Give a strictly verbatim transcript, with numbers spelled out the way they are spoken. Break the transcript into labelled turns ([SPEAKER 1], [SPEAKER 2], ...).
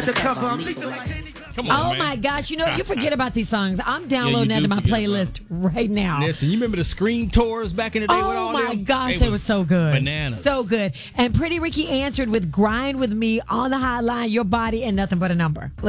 [SPEAKER 1] about the cover. I'm sleeping like candy.
[SPEAKER 2] Come on,
[SPEAKER 3] Oh
[SPEAKER 2] man.
[SPEAKER 3] my gosh! You know, you forget about these songs. I'm downloading
[SPEAKER 2] Yeah,
[SPEAKER 3] that
[SPEAKER 2] you
[SPEAKER 3] to my
[SPEAKER 2] do forget
[SPEAKER 3] playlist right now.
[SPEAKER 2] Listen, you remember the Scream tours back in the day with
[SPEAKER 3] Oh
[SPEAKER 2] all
[SPEAKER 3] my
[SPEAKER 2] them?
[SPEAKER 3] gosh,
[SPEAKER 2] They
[SPEAKER 3] they were so good.
[SPEAKER 2] Bananas.
[SPEAKER 3] So good. And Pretty Ricky answered with Grind With Me on the hotline, your body and nothing but a number.